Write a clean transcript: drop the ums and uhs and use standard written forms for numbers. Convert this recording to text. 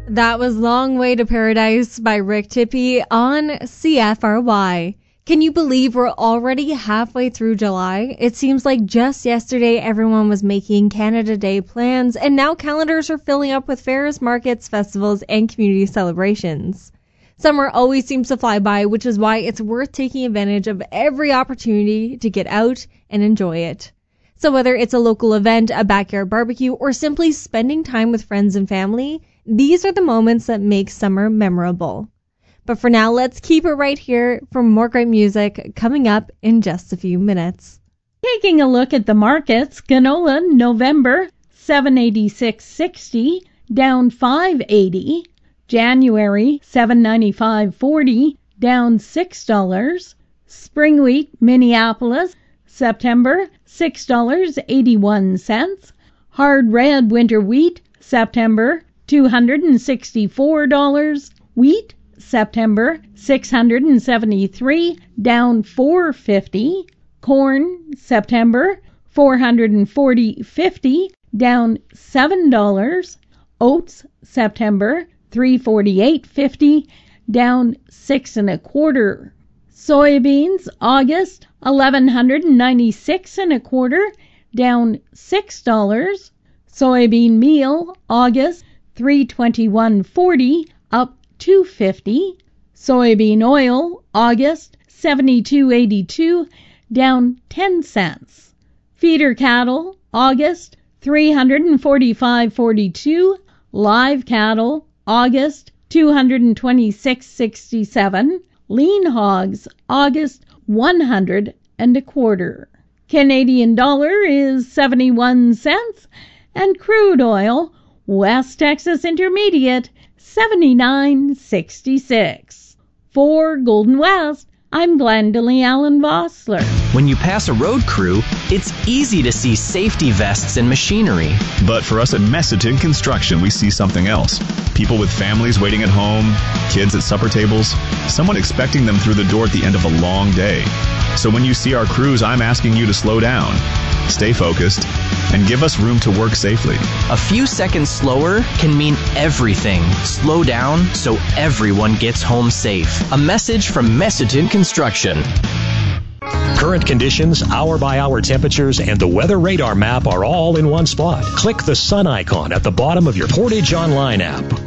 That was Long Way to Paradise by Rick Tippy on CFRY. Can you believe we're already halfway through July? It seems like just yesterday everyone was making Canada Day plans, and now calendars are filling up with fairs, markets, festivals, and community celebrations. Summer always seems to fly by, which is why it's worth taking advantage of every opportunity to get out and enjoy it. So whether it's a local event, a backyard barbecue, or simply spending time with friends and family, these are the moments that make summer memorable. But for now, let's keep it right here for more great music coming up in just a few minutes. Taking a look at the markets, canola November $7.86.60, down $5.80. January $7.95.40, down $6. Spring wheat Minneapolis September $6.81. Hard red winter wheat September $264. Wheat September $673, down $4.50. Corn September $440.50, down $7. Oats September $348.50, down 6 1/4. Soybeans August $1,196 1/4, down $6. Soybean meal August $321.40, up $2.50. Soybean oil August $72.82, down 10 cents. Feeder cattle August $345.42. Live cattle August $226.67. Lean hogs August $100 1/4. Canadian dollar is 71 cents, and crude oil West Texas Intermediate 79.66. For Golden West, I'm Glendalee Allen Vossler. When you pass a road crew, it's easy to see safety vests and machinery. But for us at Messiton Construction, we see something else. People with families waiting at home, kids at supper tables, someone expecting them through the door at the end of a long day. So when you see our crews, I'm asking you to slow down, stay focused, and give us room to work safely. A few seconds slower can mean everything. Slow down so everyone gets home safe. A message from Messiton Construction. Current conditions, hour-by-hour temperatures, and the weather radar map are all in one spot. Click the sun icon at the bottom of your Portage Online app.